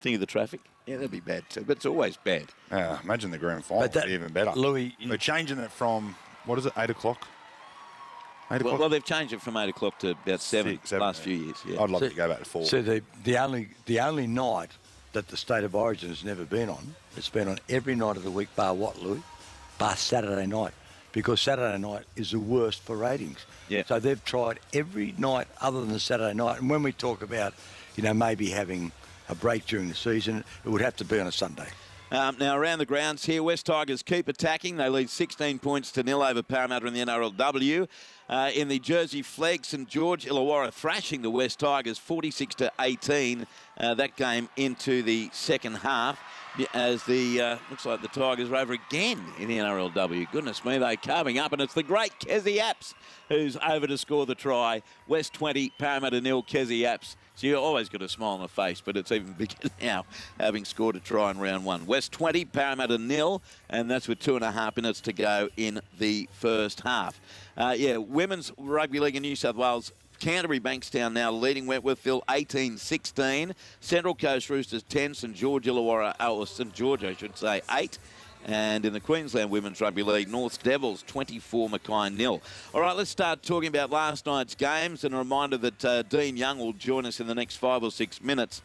Think of the traffic. Yeah, that'd be bad too. But it's always bad. Imagine the grand final would be even better. Louis, they're changing it from, 8 o'clock? 8 o'clock? Well, they've changed it from 8 o'clock to about 7 last few years. Yeah. I'd love to go back to 4. So the only night that the State of Origin has never been on, it's been on every night of the week, bar what, Louis? Bar Saturday night. Because Saturday night is the worst for ratings. Yeah. So they've tried every night other than the Saturday night. And when we talk about, maybe having a break during the season, it would have to be on a Sunday. Now, around the grounds here, West Tigers keep attacking. They lead 16 points to 0 over Parramatta in the NRLW. In the Jersey Flegg, St George Illawarra thrashing the West Tigers 46-18. That game into the second half as the looks like the Tigers are over again in the NRLW. Goodness me, they're carving up, and it's the great Kezi Apps who's over to score the try. West 20, Parramatta 0, Kezi Apps. So you always got a smile on the face, but it's even bigger now, having scored a try in round 1. West 20, Parramatta 0, and that's with 2.5 minutes to go in the first half. Women's Rugby League in New South Wales, Canterbury Bankstown now leading Wentworthville 18-16. Central Coast Roosters 10, St George Illawarra, or St George I should say, 8. And in the Queensland Women's Rugby League, North Devils 24, Mackay 0. All right, let's start talking about last night's games. And a reminder that Dean Young will join us in the next 5 or 6 minutes.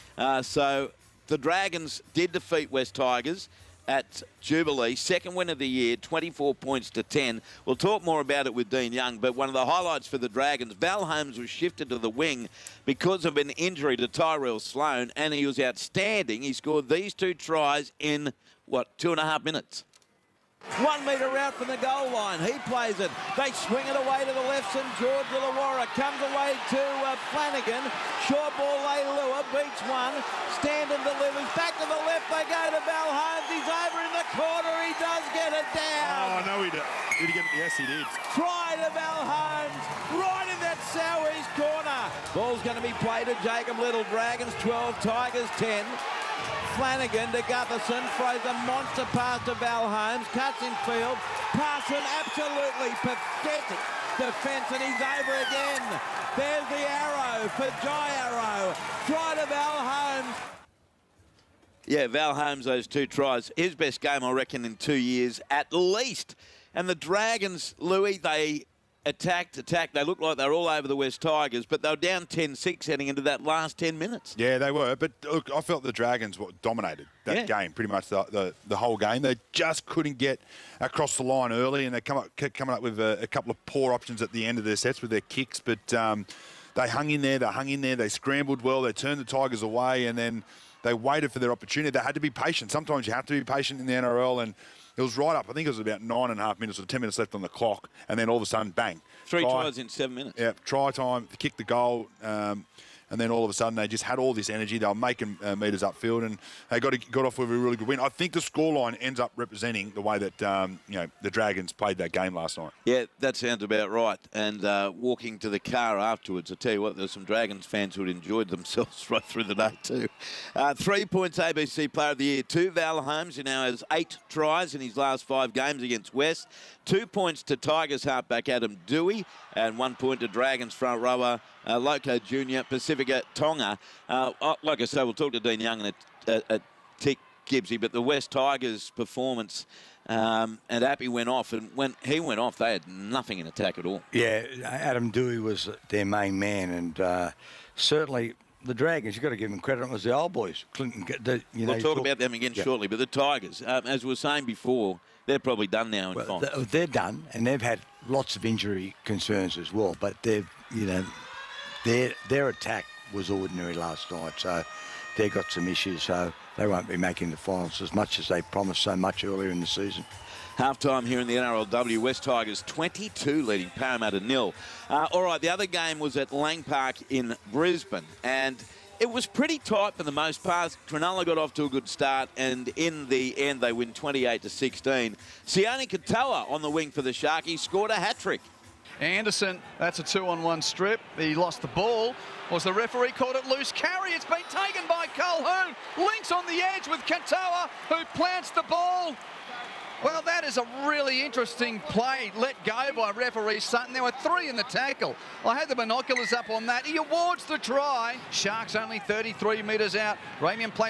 So the Dragons did defeat West Tigers at Jubilee, second win of the year, 24 points to 10. We'll talk more about it with Dean Young, but one of the highlights for the Dragons, Val Holmes was shifted to the wing because of an injury to Tyrell Sloan, and he was outstanding. He scored these 2 tries in, 2.5 minutes. 1 metre out from the goal line. He plays it. They swing it away to the left. St George Illawarra comes away to Flanagan. Short ball, Leilua beats one. Standen delivers. Back to the left. They go to Val Holmes. He's over in the corner. He does get it down. Oh, no, he did. Did he get it? Yes, he did. Try to Val Holmes. Right in that southeast corner. Ball's going to be played to Jacob Little. Dragons 12, Tigers 10. Flanagan to Gutherson, throws a monster pass to Val Holmes, cuts in field, pass an absolutely pathetic defence, and he's over again. There's the arrow for Jai Arrow, try to Val Holmes. Yeah, Val Holmes, those 2 tries, his best game, I reckon, in 2 years at least. And the Dragons, Louis, they attacked. They looked like they were all over the West Tigers, but they were down 10-6 heading into that last 10 minutes. Yeah, they were. But look, I felt the Dragons dominated that game, pretty much the whole game. They just couldn't get across the line early, and they kept coming up with a couple of poor options at the end of their sets with their kicks. But they hung in there. They scrambled well. They turned the Tigers away, and then they waited for their opportunity. They had to be patient. Sometimes you have to be patient in the NRL, and it was right up. I think it was about 9.5 minutes or 10 minutes left on the clock, and then all of a sudden, bang. 3 tries in 7 minutes. Yeah, try time, kick the goal, and then all of a sudden they just had all this energy. They were making metres upfield, and they got off with a really good win. I think the scoreline ends up representing the way that the Dragons played that game last night. Yeah, that sounds about right. And walking to the car afterwards, I tell you what, there's some Dragons fans who had enjoyed themselves right through the day too. 3 points ABC Player of the Year to Val Holmes, who now has 8 tries in his last 5 games against West. 2 points to Tigers halfback Adam Dewey, and 1 point to Dragons front rower Loco Jr. Pacifica Tonga. Like I say, we'll talk to Dean Young in a tick, Gibbsy, but the West Tigers' performance and Appy went off, and when he went off, they had nothing in attack at all. Yeah, Adam Dewey was their main man, and certainly the Dragons, you've got to give them credit. It was the old boys. Clinton, we'll talk about them again shortly, but the Tigers, as we were saying before, they're probably done now in finals. They're done, and they've had lots of injury concerns as well. But their attack was ordinary last night, so they've got some issues. So they won't be making the finals as much as they promised so much earlier in the season. Half-time here in the NRLW, West Tigers 22 leading Parramatta 0. All right, the other game was at Lang Park in Brisbane, and it was pretty tight for the most part. Cronulla got off to a good start, and in the end, they win 28-16. Sione Katoa on the wing for the Sharkies scored a hat-trick. Anderson, that's a 2-on-1 strip. He lost the ball. Was the referee called it loose carry? It's been taken by Colquhoun. Links on the edge with Katoa, who plants the ball. Well, that is a really interesting play let go by referee Sutton. There were 3 in the tackle. I had the binoculars up on that. He awards the try. Sharks only 33 metres out. Ramian plays